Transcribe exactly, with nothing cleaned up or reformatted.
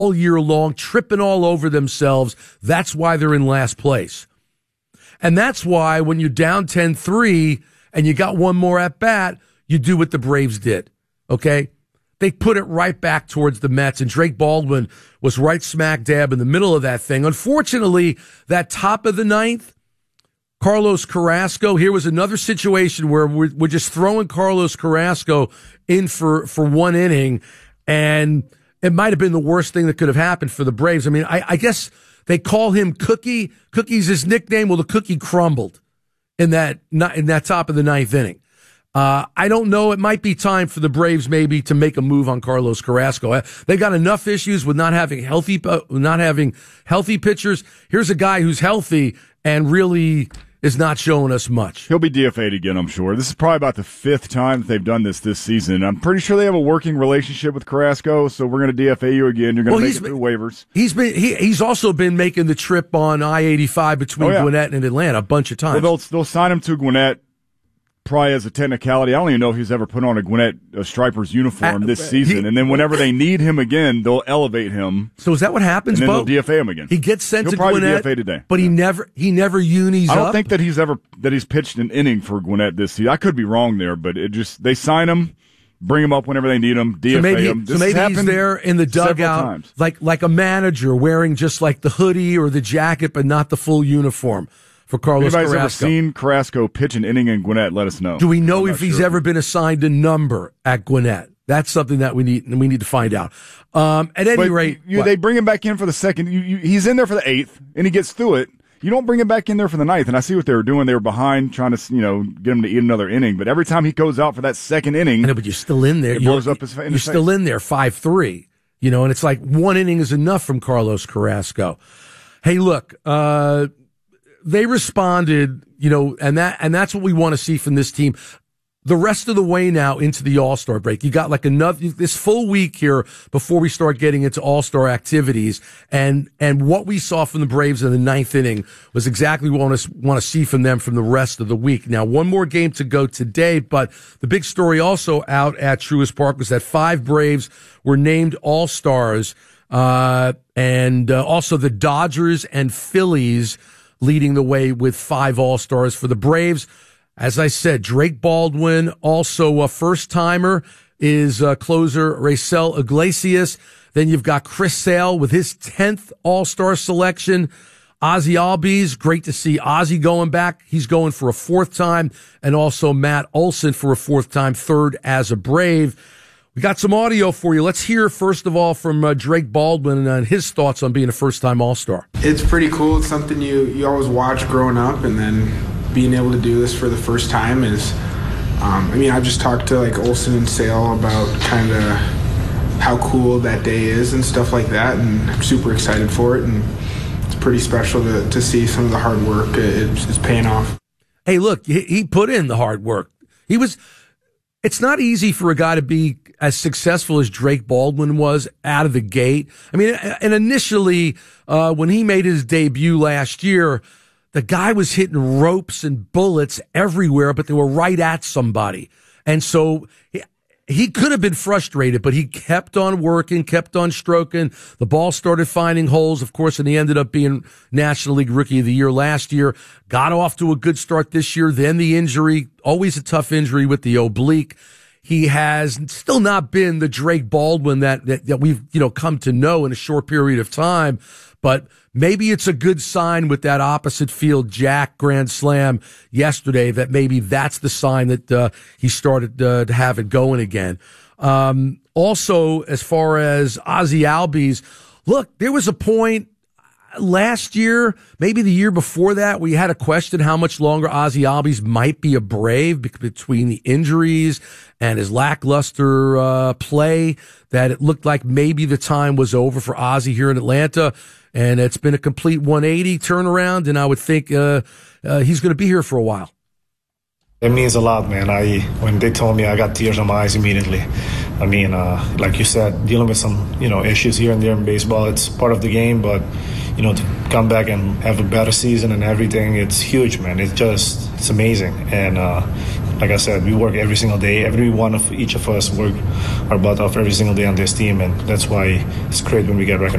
all year long, tripping all over themselves. That's why they're in last place. And that's why when you're down ten three and you got one more at bat, you do what the Braves did, okay? They put it right back towards the Mets, and Drake Baldwin was right smack dab in the middle of that thing. Unfortunately, that top of the ninth, Carlos Carrasco, here was another situation where we're, we're just throwing Carlos Carrasco in for, for one inning, and it might have been the worst thing that could have happened for the Braves. I mean, I, I guess they call him Cookie. Cookie's his nickname. Well, the cookie crumbled in that in that top of the ninth inning. Uh, I don't know. It might be time for the Braves maybe to make a move on Carlos Carrasco. They got enough issues with not having healthy, uh, not having healthy pitchers. Here's a guy who's healthy and really is not showing us much. He'll be D F A'd again, I'm sure. This is probably about the fifth time that they've done this this season. I'm pretty sure they have a working relationship with Carrasco, so we're going to D F A you again. You're going to well, make it through waivers. He's been he, he's also been making the trip on I eighty-five between oh, yeah. Gwinnett and Atlanta a bunch of times. Well, they'll, they'll sign him to Gwinnett. Probably as a technicality. I don't even know if he's ever put on a Gwinnett uh, Stripers uniform uh, this season. He, and then whenever they need him again, they'll elevate him. So is that what happens, and then Bo? they'll D F A him again. He gets sent He'll to probably Gwinnett, D F A today. but yeah. he never he never unis I don't up. think that he's ever that he's pitched an inning for Gwinnett this season. I could be wrong there, but it just they sign him, bring him up whenever they need him, D F A so maybe, him. This so maybe he's there in the dugout, like like a manager wearing just like the hoodie or the jacket, but not the full uniform. For Carlos if anybody's Carrasco. ever seen Carrasco pitch an inning in Gwinnett, let us know. Do we know I'm if he's sure. ever been assigned a number at Gwinnett? That's something that we need we need to find out. Um, at any but rate, you, they bring him back in for the second. You, you, he's in there for the eighth, and he gets through it. You don't bring him back in there for the ninth. And I see what they were doing. They were behind, trying to you know get him to eat another inning. But every time he goes out for that second inning, I know, but you're still in there. It you're, blows up his. In you're his still face. in there, five three. You know, and it's like one inning is enough from Carlos Carrasco. Hey, look. Uh, They responded, you know, and that and that's what we want to see from this team. The rest of the way now into the All-Star break. You got like another this full week here before we start getting into All-Star activities. And and what we saw from the Braves in the ninth inning was exactly what we want to, want to see from them from the rest of the week. Now, one more game to go today, but the big story also out at Truist Park was that five Braves were named All-Stars, uh, and uh, also the Dodgers and Phillies leading the way with five All-Stars for the Braves. As I said, Drake Baldwin, also a first-timer, is uh, closer Raisel Iglesias. Then you've got Chris Sale with his tenth All-Star selection. Ozzie Albies, great to see Ozzie going back. He's going for a fourth time. And also Matt Olson for a fourth time, third as a Brave. We got some audio for you. Let's hear, first of all, from uh, Drake Baldwin and his thoughts on being a first-time All-Star. It's pretty cool. It's something you, you always watch growing up, and then being able to do this for the first time is, um, I mean, I've just talked to, like, Olsen and Sale about kind of how cool that day is and stuff like that, and I'm super excited for it, and it's pretty special to, to see some of the hard work is, is paying off. Hey, look, he, he put in the hard work. He was... It's not easy for a guy to be as successful as Drake Baldwin was out of the gate. I mean, and initially, uh, when he made his debut last year, the guy was hitting ropes and bullets everywhere, but they were right at somebody. And so he, he could have been frustrated, but he kept on working, kept on stroking. The ball started finding holes, of course, and he ended up being National League Rookie of the Year last year. Got off to a good start this year. Then the injury, always a tough injury with the oblique. He has still not been the Drake Baldwin that, that, that we've, you know, come to know in a short period of time. But maybe it's a good sign with that opposite field jack grand slam yesterday that maybe that's the sign that uh, he started uh, to have it going again. Um, also, as far as Ozzie Albies, look, there was a point last year, maybe the year before that, we had a question how much longer Ozzie Albies might be a Brave between the injuries and his lackluster uh, play, that it looked like maybe the time was over for Ozzie here in Atlanta. And it's been a complete one eighty turnaround, and I would think uh, uh, he's going to be here for a while. It means a lot, man. I when they told me, I got tears in my eyes immediately. I mean, uh, like you said, dealing with some you know issues here and there in baseball, it's part of the game. But you know, to come back and have a better season and everything, it's huge, man. It's just it's amazing. And uh, like I said, we work every single day. Every one of each of us work our butt off every single day on this team, and that's why it's great when we get recognized.